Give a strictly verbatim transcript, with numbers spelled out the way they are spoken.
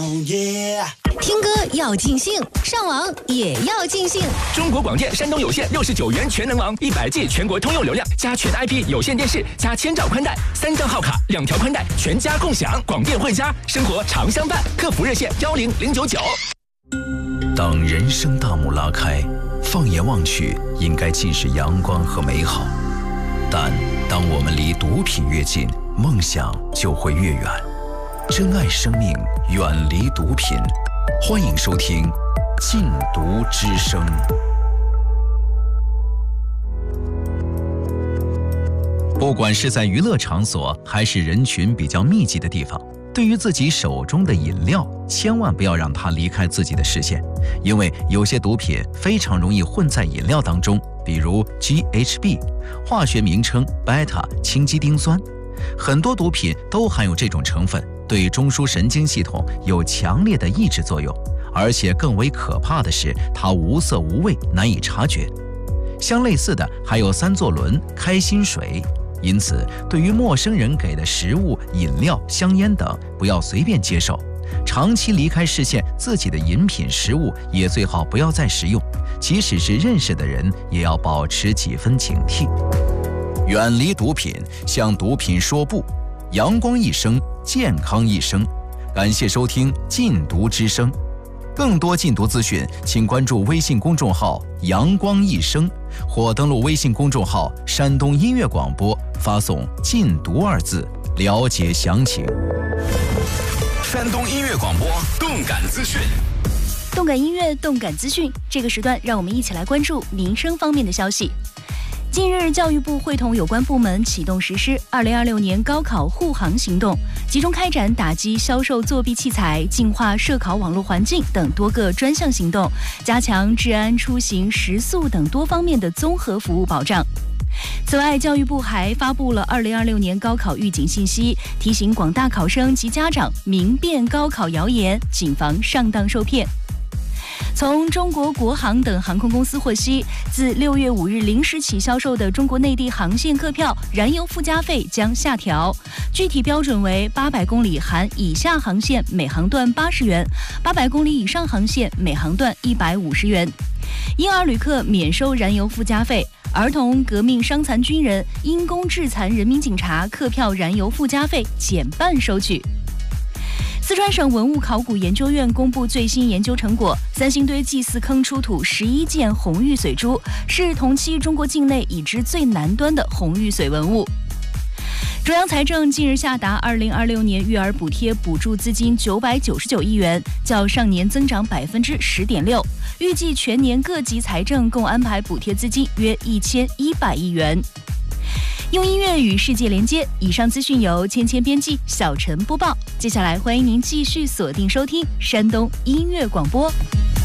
听歌要尽兴，上网也要尽兴。 中国广电山东有线六十九元全能网，一百 G 全国通用流量，加全 I P 有线电视，加千兆宽带，三张号卡，两条宽带，全家共享。广电汇家，生活常相伴。客服热线幺零零九九。 当人生大幕拉开，放眼望去，应该尽是阳光和美好。但当我们离毒品越近，梦想就会越远。珍爱生命，远离毒品。欢迎收听《禁毒之声》。不管是在娱乐场所，还是人群比较密集的地方，对于自己手中的饮料，千万不要让它离开自己的视线，因为有些毒品非常容易混在饮料当中，比如 G H B， 化学名称贝塔氢基丁酸，很多毒品都含有这种成分，对中枢神经系统有强烈的抑制作用，而且更为可怕的是，它无色无味，难以察觉。相类似的还有三唑仑、开心水。因此，对于陌生人给的食物、饮料、香烟等，不要随便接受。长期离开视线，自己的饮品、食物也最好不要再食用。即使是认识的人，也要保持几分警惕。远离毒品，向毒品说不。阳光一生，健康一生。感谢收听《禁毒之声》，更多禁毒资讯，请关注微信公众号“阳光一生”，或登录微信公众号“山东音乐广播”，发送“禁毒”二字，了解详情。 山东音乐广播动感资讯， 动感音乐，动感资讯。这个时段，让我们一起来关注民生方面的消息。近日，教育部会同有关部门启动实施二零二六年高考护航行动，集中开展打击销售作弊器材、净化涉考网络环境等多个专项行动，加强治安、出行、食宿等多方面的综合服务保障。此外，教育部还发布了二零二六年高考预警信息，提醒广大考生及家长明辨高考谣言，谨防上当受骗。从中国国航等航空公司获悉，自六月五日零时起销售的中国内地航线客票燃油附加费将下调，具体标准为八百公里含以下航线每航段八十元，八百公里以上航线每航段一百五十元。婴儿旅客免收燃油附加费，儿童、革命伤残军人、因公致残人民警察客票燃油附加费减半收取。四川省文物考古研究院公布最新研究成果，三星堆祭祀坑出土十一件红玉髓珠，是同期中国境内已知最南端的红玉髓文物。中央财政近日下达二零二六年育儿补贴补助资金九百九十九亿元，较上年增长百分之十点六，预计全年各级财政共安排补贴资金约一千一百亿元。用音乐与世界连接，以上资讯由芊芊编辑，小陈播报。接下来欢迎您继续锁定收听山东音乐广播。